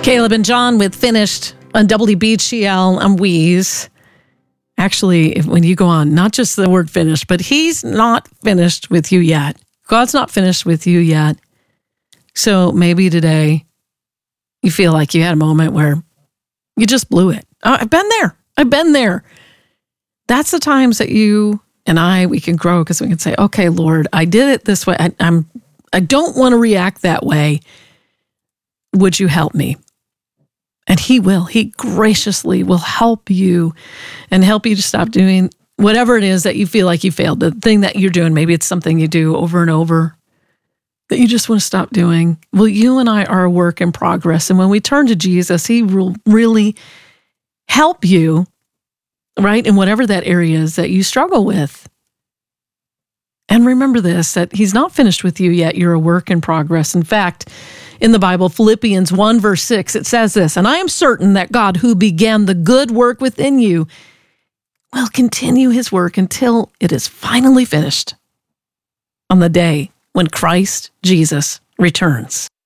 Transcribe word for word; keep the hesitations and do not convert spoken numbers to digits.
Caleb and John with Finished on W B G L and Wheeze. Actually, if- when you go on, not just the word finished, but he's not finished with you yet. God's not finished with you yet. So maybe today you feel like you had a moment where you just blew it. Uh, I've been there. I've been there. That's the times that you and I, we can grow because we can say, okay, Lord, I did it this way. I, I'm, I don't want to react that way. Would you help me? And he will. He graciously will help you and help you to stop doing whatever it is that you feel like you failed. The thing that you're doing, maybe it's something you do over and over that you just want to stop doing. Well, you and I are a work in progress. And when we turn to Jesus, he will really help you, right, in whatever that area is that you struggle with. And remember this, that he's not finished with you yet. You're a work in progress. In fact, in the Bible, Philippians one, verse six, it says this, and I am certain that God who began the good work within you will continue his work until it is finally finished on the day when Christ Jesus returns.